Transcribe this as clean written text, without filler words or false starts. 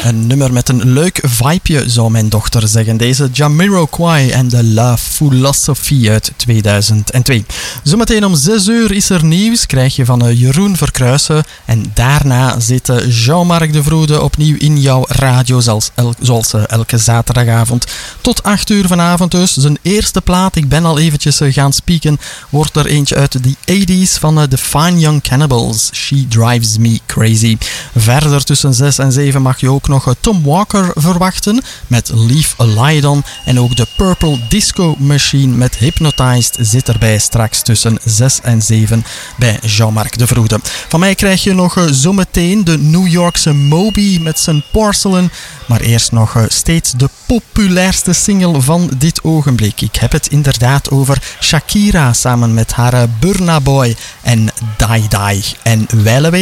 Een nummer met een leuk vibeje, zou mijn dochter zeggen. Deze Jamiroquai en The Love Philosophy uit 2002. Zometeen om 6 uur is er nieuws, krijg je van Jeroen Verkruijsen. En daarna zit Jean-Marc de Vroede opnieuw in jouw radio, zoals elke zaterdagavond. Tot 8 uur vanavond dus. Zijn eerste plaat, ik ben al eventjes gaan spieken, wordt er eentje uit de 80s van The Fine Young Cannibals. She Drives Me Crazy. Verder tussen 6 en 7 mag je ook nog Tom Walker verwachten met Leave a Light On. En ook de Purple Disco Machine met Hypnotized zit erbij straks tussen 6 en 7 bij Jean-Marc de Vroede. Van mij krijg je nog zometeen de New Yorkse Moby met zijn Porcelain. Maar eerst nog steeds de populairste single van dit ogenblik. Ik heb het inderdaad over Shakira samen met haar Burna Boy en Die Die. En wijlen wij